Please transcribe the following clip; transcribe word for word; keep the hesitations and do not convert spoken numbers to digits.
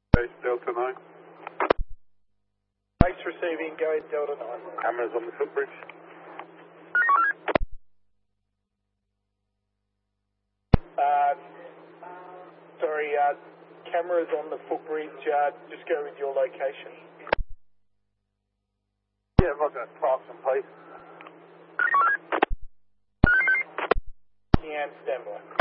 Base Delta nine. Base receiving, go Delta nine. Cameras on the footbridge. Uh, sorry, uh, cameras on the footbridge, uh, just go with your location. Yeah, roger, parks and place. And standby.